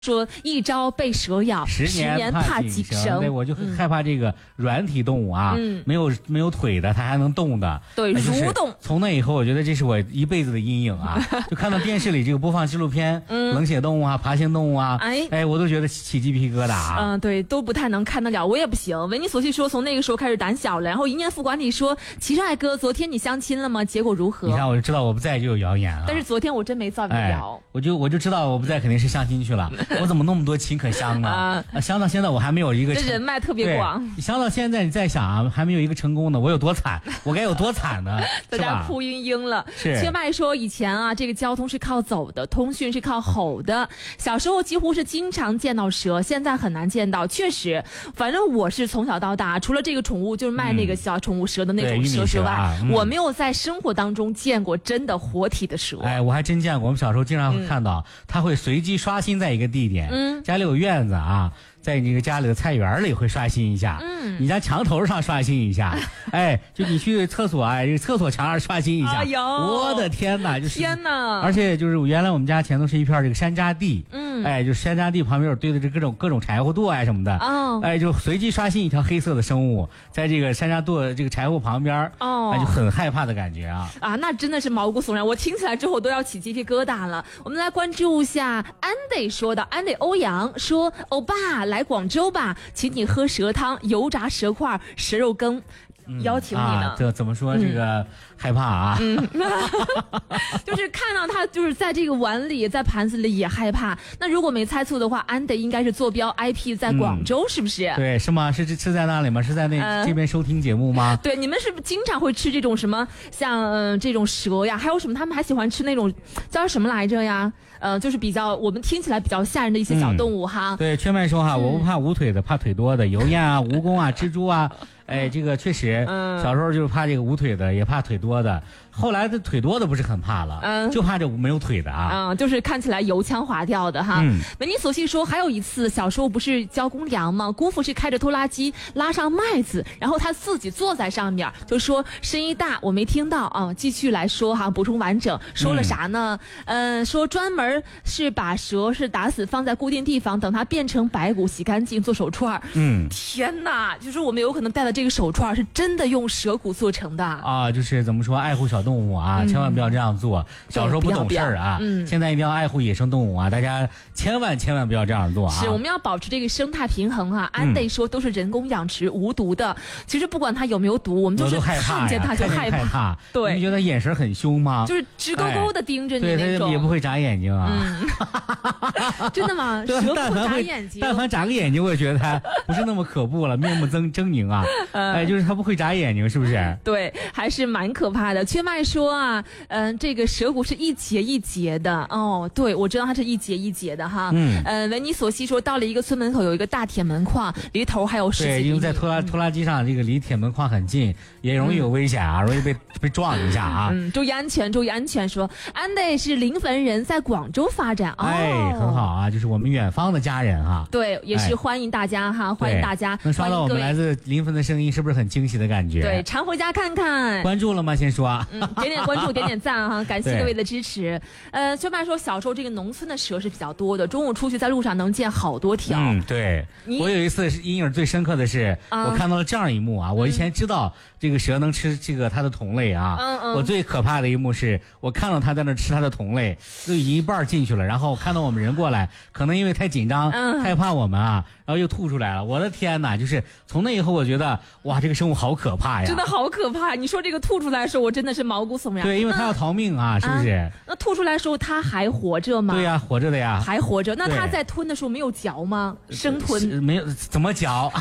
说一朝被蛇咬，10年怕井绳。 对，我就很害怕这个软体动物啊，没有腿的，它还能动的。 对，蠕动。 从那以后，我觉得这是我一辈子的阴影啊！就看到电视里这个播放纪录片，冷血动物啊、爬行动物啊，我都觉得起鸡皮疙瘩啊。 对，都不太能看得了，我也不行。维尼索西说，从那个时候开始胆小了。然后一念副管理说，齐帅哥，昨天你相亲了吗？结果如何？ 你看，我就知道我不在就有谣言啊。 但是昨天我真没造谣， 我就知道我不在肯定是相亲去了。我怎么那么多情可相呢？相到现在我还没有一个这人脉特别广。 相到现在你再想啊，还没有一个成功的，我有多惨？我该有多惨呢？ 大家哭嘤嘤了。 是。 切麦说，以前啊，这个交通是靠走的，通讯是靠吼的。小时候几乎是经常见到蛇，现在很难见到。确实，反正我是从小到大，除了这个宠物就是卖那个小宠物蛇的那种蛇之外，我没有在生活当中见过真的活体的蛇。 我还真见过。我们小时候经常会看到，它会随机刷新在一个地点。家里有院子啊，在你这个家里的菜园里会刷新一下，你家墙头上刷新一下，就你去厕所啊，这个厕所墙上刷新一下，我的天哪，就是天哪！ 而且就是原来我们家前头是一片这个山楂地，就山楂地旁边有堆的这各种柴火垛啊什么的，就随机刷新一条黑色的生物，在这个山楂垛这个柴火旁边，就很害怕的感觉啊！ 那真的是毛骨悚然，我听起来之后都要起鸡皮疙瘩了。我们来关注一下安得说的，安得欧阳说，欧巴来广州吧，请你喝蛇汤、油炸蛇块、蛇肉羹。邀请你呢？ 这怎么说？这个害怕啊！ 就是看到他就是在这个碗里，在盘子里也害怕。那如果没猜错的话，安得应该是坐标 IP 在广州，是不是？ 对，是吗？是在那里吗？是在这边收听节目吗？ 对，你们是不是经常会吃这种什么像这种蛇呀？还有什么？他们还喜欢吃那种叫什么来着呀？就是比较我们听起来比较吓人的一些小动物哈。 对，圈麦说哈，我不怕无腿的，怕腿多的，油燕啊、蜈蚣啊、蜘蛛啊。这个确实，小时候就是怕这个无腿的，也怕腿多的。后来的腿多的不是很怕了，就怕这没有腿的啊。 就是看起来油腔滑调的哈。维尼索西说，还有一次小时候不是交公粮吗？姑父是开着拖拉机拉上麦子，然后他自己坐在上面，就说声音大，我没听到啊。继续来说哈，补充完整，说了啥呢？说专门是把蛇是打死放在固定地方，等它变成白骨洗干净做手串。天哪，就是我们有可能戴的这个手串是真的用蛇骨做成的啊。就是怎么说，爱护小动物啊，千万不要这样做。小时候不懂事儿啊，现在一定要爱护野生动物啊，大家千万不要这样做啊。 是，我们要保持这个生态平衡啊。安得说都是人工养殖无毒的，其实不管它有没有毒，我们就是看见它就害怕。对， 你觉得眼神很凶吗？ 就是直勾勾的盯着你那种。 对，它也不会眨眼睛啊。 真的吗？蛇不会眨眼睛。 但凡眨个眼睛，我也觉得它不是那么可怖了，面目狰狞啊。就是它不会眨眼睛，是不是？ 对，还是蛮可怕的。缺麦说啊，这个蛇骨是一节一节的哦。对，我知道它是一节一节的哈。维尼索西说，到了一个村门口有一个大铁门框，离头还有10几米。 对，因为在拖拉机上，这个离铁门框很近，也容易有危险啊，容易被撞一下啊。 注意安全，注意安全。说安得是临汾人，在广州发展。 很好啊，就是我们远方的家人哈。 对，也是欢迎大家哈，欢迎大家。 能刷到我们来自临汾的声音，是不是很惊喜的感觉？ 对，常回家看看。 关注了吗？先说。 点点关注，点点赞哈，感谢各位的支持。薛爸说，小时候这个农村的蛇是比较多的，中午出去在路上能见好多条。 对，我有一次阴影最深刻的是，我看到了这样一幕啊。我以前知道这个蛇能吃这个它的同类啊。我最可怕的一幕是我看到它在那吃它的同类，就已经一半进去了，然后看到我们人过来，可能因为太紧张，害怕我们啊，然后又吐出来了。我的天哪！就是从那以后，我觉得哇，这个生物好可怕呀！ 真的好可怕！你说这个吐出来的时候，我真的是毛骨悚然。 对，因为它要逃命啊，是不是？ 那吐出来的时候，它还活着吗？ 对呀，活着的呀， 还活着。那它在吞的时候没有嚼吗？生吞没有？怎么嚼？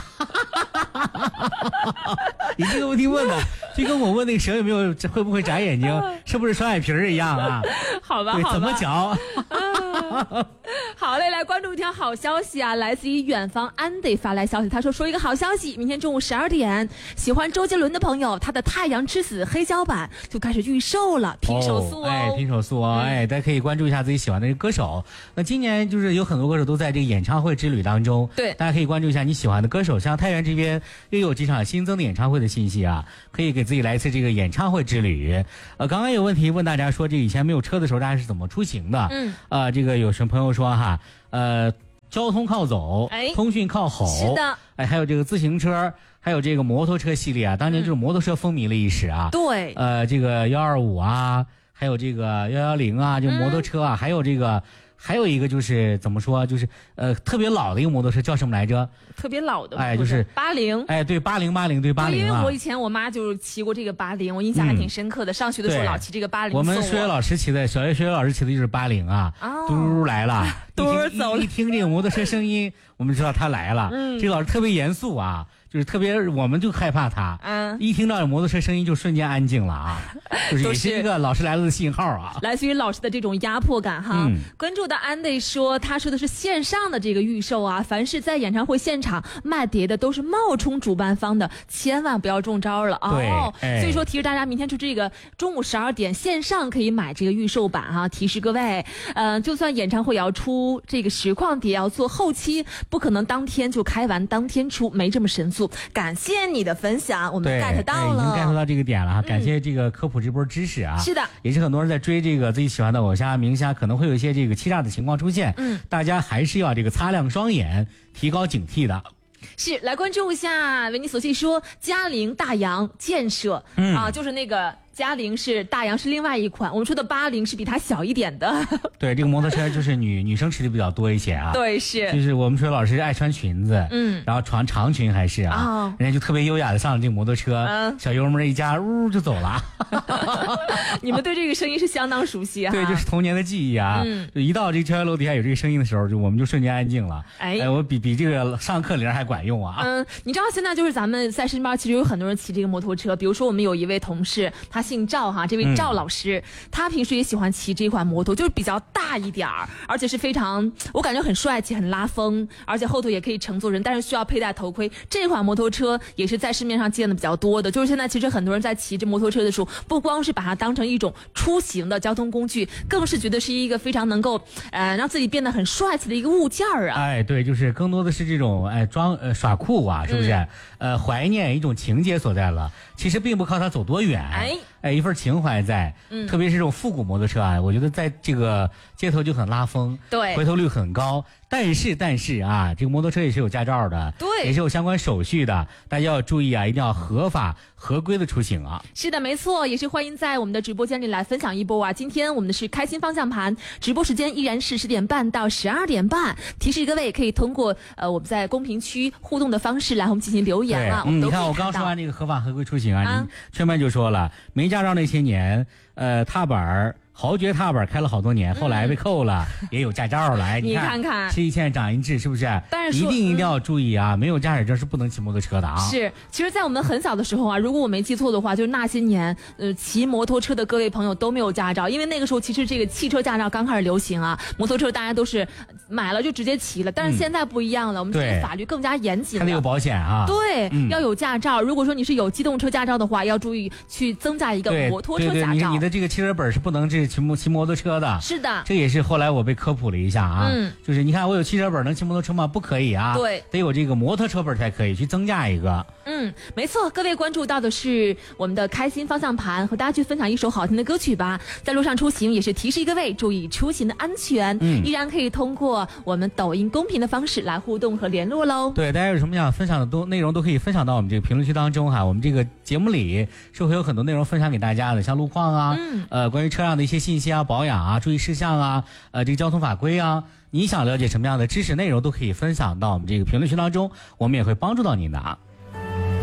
你这个问题问的，就跟我问那个蛇有没有会不会眨眼睛，是不是双眼皮一样啊？ 好吧， 怎么嚼？ 好嘞，来关注一条好消息啊！来自于远方安得发来消息，他说一个好消息，明天中午12点，喜欢周杰伦的朋友，他的《太阳之死》黑胶版就开始预售了，拼手速哦！ 拼手速哦！大家可以关注一下自己喜欢的歌手。那今年就是有很多歌手都在这个演唱会之旅当中， 对， 大家可以关注一下你喜欢的歌手。像太原这边又有几场新增的演唱会的信息啊，可以给自己来一次这个演唱会之旅。刚刚有问题问大家说，这以前没有车的时候大家是怎么出行的？这个有什么朋友说哈， 交通靠走，通讯靠吼。 是的， 还有这个自行车，还有这个摩托车系列啊，当年这种摩托车风靡了一时啊。 对， 这个125啊，还有这个110啊，就摩托车啊，还有这个。还有一个就是怎么说，就是特别老的一个摩托车叫什么来着？ 特别老的， 就是 80。 对80，对80啊。 因为我以前我妈就是骑过这个80，我印象还挺深刻的。上学的时候老骑这个80。 我们数学老师骑的，小学数学老师骑的就是80啊。嘟来了， 嘟走了。 一听这个摩托车声音，我们知道他来了。这个老师特别严肃啊。就是特别，我们就害怕他。一听到摩托车声音就瞬间安静了啊，就是也是一个老师来了的信号啊。 来自于老师的这种压迫感哈。关注的安内说，他说的是线上的这个预售啊，凡是在演唱会现场卖碟的都是冒充主办方的，千万不要中招了哦。所以说提示大家，明天就这个中午12点线上可以买这个预售版哈。提示各位，就算演唱会也要出这个实况碟，要做后期，不可能当天就开完当天出，没这么神速。感谢你的分享，我们 get 到了， 已经 get 到这个点了，感谢这个科普这波知识啊。 是的， 也是很多人在追这个自己喜欢的偶像明星，可能会有一些这个欺诈的情况出现。大家还是要这个擦亮双眼，提高警惕的。 是，来关注一下维尼所信说嘉陵大洋建设就是那个。嘉陵是大洋是另外一款，我们说的80是比它小一点的。 对，这个摩托车就是女生骑的比较多一些啊。 对，是。 就是我们说老师爱穿裙子，然后穿长裙还是啊，人家就特别优雅的上了这个摩托车，小油门一加，就走了。 你们对这个声音是相当熟悉啊。 对，就是童年的记忆啊。就一到这个教学楼底下有这个声音的时候，我们就瞬间安静了。我比这个上课铃还管用啊。 你知道现在就是咱们在身边其实有很多人骑这个摩托车，比如说我们有一位同事，他姓赵哈，这位赵老师，他平时也喜欢骑这款摩托，就是比较大一点儿，而且是非常，我感觉很帅气，很拉风，而且后头也可以乘坐人，但是需要佩戴头盔。这款摩托车也是在市面上见的比较多的，就是现在其实很多人在骑这摩托车的时候，不光是把它当成一种出行的交通工具，更是觉得是一个非常能够让自己变得很帅气的一个物件啊。 对，就是更多的是这种耍酷啊，是不是？怀念一种情节所在了，其实并不靠它走多远。一份情怀在，特别是这种复古摩托车啊，我觉得在这个街头就很拉风， 对， 回头率很高。但是啊，这个摩托车也是有驾照的， 对， 也是有相关手续的，大家要注意啊，一定要合法合规的出行啊。 是的，没错，也是欢迎在我们的直播间里来分享一波啊。今天我们的是开心方向盘，直播时间依然是10点半到12点半。提示各位可以通过我们在公屏区互动的方式来和我们进行留言啊。 你看我刚说完这个合法合规出行啊，你圈妹就说了，没驾照那些年，踏板豪爵踏板开了好多年，后来被扣了，也有驾照了。 你看看， 吃一堑长一智，是不是？ 但是一定要注意啊，没有驾驶证是不能骑摩托车的啊。 是，其实，在我们很小的时候啊，如果我没记错的话，就是那些年，骑摩托车的各位朋友都没有驾照，因为那个时候其实这个汽车驾照刚开始流行啊，摩托车大家都是买了就直接骑了。但是现在不一样了，我们这个法律更加严谨了， 还得有保险啊。 对，要有驾照。如果说你是有机动车驾照的话，要注意去增加一个摩托车驾照。 你的这个汽车本是不能骑摩托车的。 是的， 这也是后来我被科普了一下啊。就是你看我有汽车本能骑摩托车吗？不可以啊。 对， 得有这个摩托车本才可以去增加一个。 没错，各位关注到的是我们的开心方向盘，和大家去分享一首好听的歌曲吧。在路上出行也是提示各位注意出行的安全。依然可以通过我们抖音公屏的方式来互动和联络喽。 对，大家有什么想分享的内容都可以分享到我们这个评论区当中哈。我们这个节目里是会有很多内容分享给大家的，像路况啊，关于车辆的一些信息啊、保养啊、注意事项啊，这个交通法规啊，你想了解什么样的知识内容都可以分享到我们这个评论区当中，我们也会帮助到您的啊。